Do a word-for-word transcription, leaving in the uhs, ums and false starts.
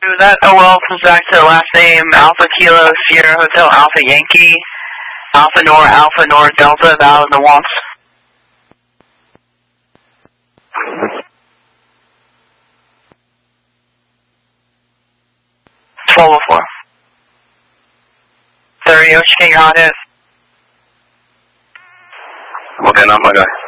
That O L comes back to the last name, Alpha Kilo, Sierra Hotel, Alpha Yankee, Alpha Nor, Alpha Nor, Delta, valid the wants. twelve oh four. thirty, Ocean King, on it. Okay, not my guy.